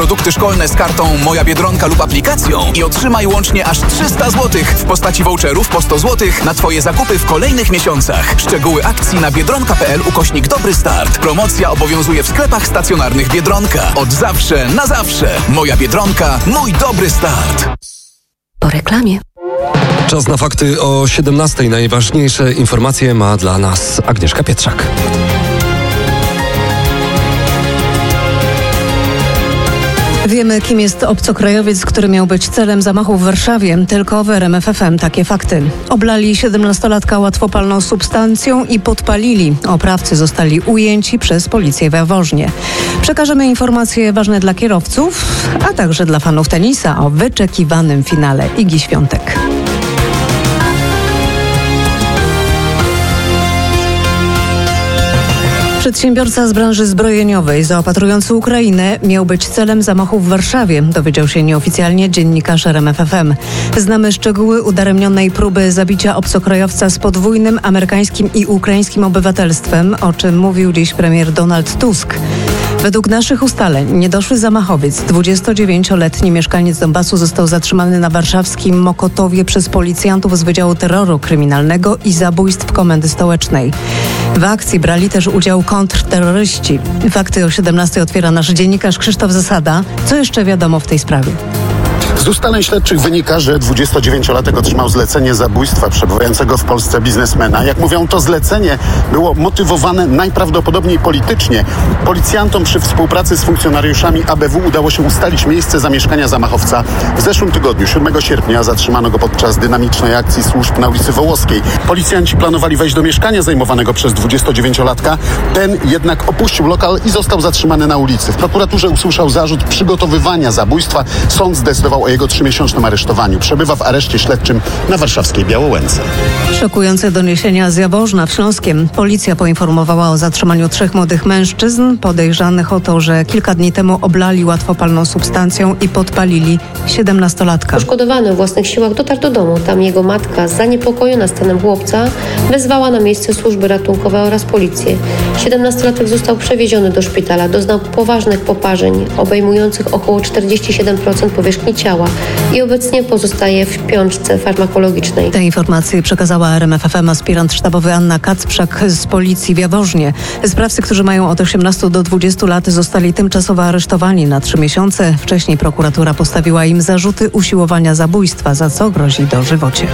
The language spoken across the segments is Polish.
produkty szkolne z kartą Moja Biedronka lub aplikacją i otrzymaj łącznie aż 300 zł w postaci voucherów po 100 zł na Twoje zakupy w kolejnych miesiącach. Szczegóły akcji na biedronka.pl/Dobry Start. Promocja obowiązuje w sklepach stacjonarnych Biedronka. Od zawsze na zawsze. Moja Biedronka, mój dobry start. Po reklamie. Czas na fakty o 17:00. Najważniejsze informacje ma dla nas Agnieszka Pietrzak. Wiemy, kim jest obcokrajowiec, który miał być celem zamachu w Warszawie. Tylko w RMF FM takie fakty. Oblali 17-latka łatwopalną substancją i podpalili. Oprawcy zostali ujęci przez policję w Jaworznie. Przekażemy informacje ważne dla kierowców, a także dla fanów tenisa o wyczekiwanym finale Igi Świątek. Przedsiębiorca z branży zbrojeniowej zaopatrujący Ukrainę miał być celem zamachu w Warszawie, dowiedział się nieoficjalnie dziennikarz RMF FM. Znamy szczegóły udaremnionej próby zabicia obcokrajowca z podwójnym amerykańskim i ukraińskim obywatelstwem, o czym mówił dziś premier Donald Tusk. Według naszych ustaleń niedoszły zamachowiec, 29-letni mieszkaniec Donbasu, został zatrzymany na warszawskim Mokotowie przez policjantów z Wydziału Terroru Kryminalnego i Zabójstw Komendy Stołecznej. W akcji brali też udział kontrterroryści. Fakty o 17:00 otwiera nasz dziennikarz Krzysztof Zasada. Co jeszcze wiadomo w tej sprawie? Z ustaleń śledczych wynika, że 29-latek otrzymał zlecenie zabójstwa przebywającego w Polsce biznesmena. Jak mówią, to zlecenie było motywowane najprawdopodobniej politycznie. Policjantom przy współpracy z funkcjonariuszami ABW udało się ustalić miejsce zamieszkania zamachowca. W zeszłym tygodniu, 7 sierpnia, zatrzymano go podczas dynamicznej akcji służb na ulicy Wołoskiej. Policjanci planowali wejść do mieszkania zajmowanego przez 29-latka. Ten jednak opuścił lokal i został zatrzymany na ulicy. W prokuraturze usłyszał zarzut przygotowywania zabójstwa. Sąd zdecydował o jego 3-miesięcznym aresztowaniu. Przebywa w areszcie śledczym na warszawskiej Białołęce. Szokujące doniesienia z Jaworzna w Śląskiem. Policja poinformowała o zatrzymaniu 3 młodych mężczyzn podejrzanych o to, że kilka dni temu oblali łatwopalną substancją i podpalili 17-latka. Poszkodowany w własnych siłach dotarł do domu. Tam jego matka, zaniepokojona stanem chłopca, wezwała na miejsce służby ratunkowe oraz policję. 17-latek został przewieziony do szpitala. Doznał poważnych poparzeń obejmujących około 47% powierzchni ciała i obecnie pozostaje w piączce farmakologicznej. Te informacje przekazała RMF FM aspirant sztabowy Anna Kacprzak z policji w Jaworznie. Sprawcy, którzy mają od 18 do 20 lat, zostali tymczasowo aresztowani na 3 miesiące. Wcześniej prokuratura postawiła im zarzuty usiłowania zabójstwa, za co grozi dożywocie.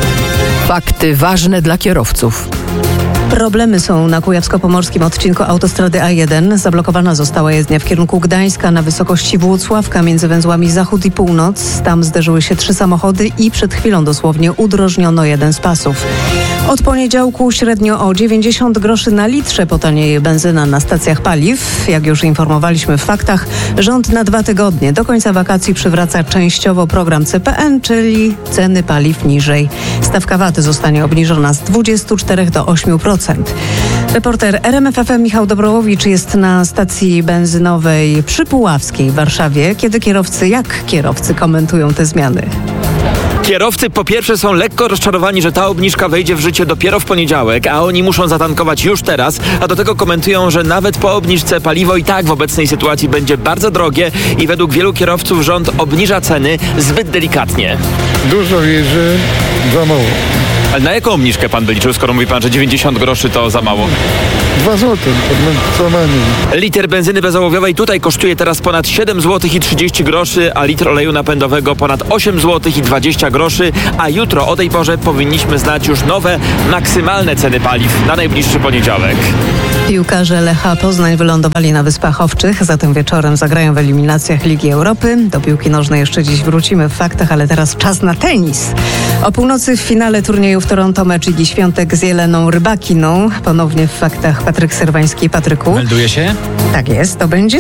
Fakty ważne dla kierowców. Problemy są na kujawsko-pomorskim odcinku autostrady A1. Zablokowana została jezdnia w kierunku Gdańska na wysokości Włocławka między węzłami Zachód i Północ. Tam zderzyły się 3 samochody i przed chwilą dosłownie udrożniono jeden z pasów. Od poniedziałku średnio o 90 groszy na litrze potanieje benzyna na stacjach paliw. Jak już informowaliśmy w faktach, rząd na 2 tygodnie do końca wakacji przywraca częściowo program CPN, czyli ceny paliw niżej. Stawka VAT zostanie obniżona z 24 do 8%. Reporter RMF FM Michał Dobrołowicz jest na stacji benzynowej przy Puławskiej w Warszawie. Jak kierowcy komentują te zmiany? Kierowcy po pierwsze są lekko rozczarowani, że ta obniżka wejdzie w życie dopiero w poniedziałek, a oni muszą zatankować już teraz, a do tego komentują, że nawet po obniżce paliwo i tak w obecnej sytuacji będzie bardzo drogie i według wielu kierowców rząd obniża ceny zbyt delikatnie. Dużo wierzy, za mało. Ale na jaką obniżkę pan by liczył, skoro mówi pan, że 90 groszy to za mało? 2 złote, co najmniej. Liter benzyny bezołowiowej tutaj kosztuje teraz ponad 7 zł i 30 groszy, a litr oleju napędowego ponad 8 zł i 20 groszy, a jutro o tej porze powinniśmy znać już nowe, maksymalne ceny paliw na najbliższy poniedziałek. Piłkarze Lecha Poznań wylądowali na Wyspach Owczych, zatem wieczorem zagrają w eliminacjach Ligi Europy. Do piłki nożnej jeszcze dziś wrócimy w faktach, ale teraz czas na tenis. O północy w finale turnieju w Toronto mecz Igi Świątek z Jeleną Rybakiną. Ponownie w faktach Patryk Serwański. Patryku. Melduje się? Tak jest, to będzie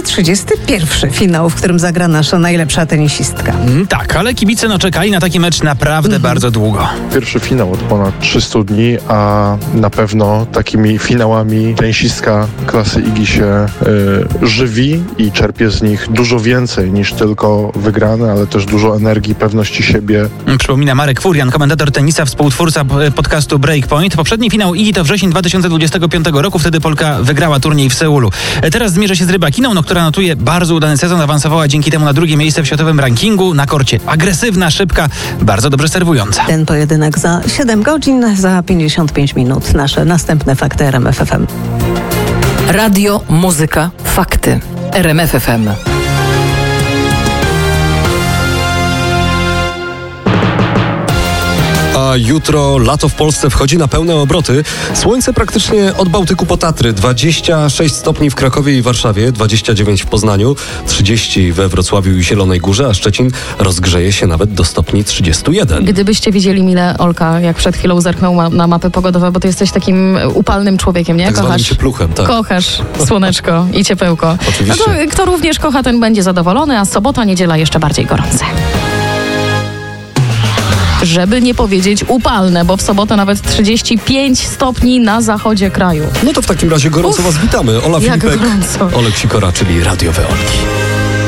31. finał, w którym zagra nasza najlepsza tenisistka. Tak, ale kibice czekali na taki mecz naprawdę bardzo długo. Pierwszy finał od ponad 300 dni, a na pewno takimi finałami tenisistka klasy Igi się żywi i czerpie z nich dużo więcej niż tylko wygrane, ale też dużo energii, pewności siebie. Przypomina Marek Furian, komentator tenisa, współtwórca podcastu Breakpoint. Poprzedni finał IGI to wrzesień 2025 roku, wtedy Polka wygrała turniej w Seulu. Teraz zmierzy się z Rybakiną, która notuje bardzo udany sezon, awansowała dzięki temu na drugie miejsce w światowym rankingu. Na korcie agresywna, szybka, bardzo dobrze serwująca. Ten pojedynek za 7 godzin, za 55 minut. Nasze następne fakty RMF FM. Radio, muzyka, fakty. RMF FM. A jutro lato w Polsce wchodzi na pełne obroty. Słońce praktycznie od Bałtyku po Tatry. 26 stopni w Krakowie i Warszawie, 29 w Poznaniu, 30 we Wrocławiu i Zielonej Górze, a Szczecin rozgrzeje się nawet do stopni 31. Gdybyście widzieli Mile, Olka, jak przed chwilą zerknął na mapy pogodowe, bo ty jesteś takim upalnym człowiekiem, nie? Tak zwanym ciepluchem, tak. Kochasz słoneczko i ciepełko. Oczywiście. No to kto również kocha, ten będzie zadowolony, a sobota, niedziela jeszcze bardziej gorące. Żeby nie powiedzieć upalne, bo w sobotę nawet 35 stopni na zachodzie kraju. No to w takim razie gorąco Was witamy. Ola Jak Filipek, gorąco. Olek Sikora, czyli radiowe Olki.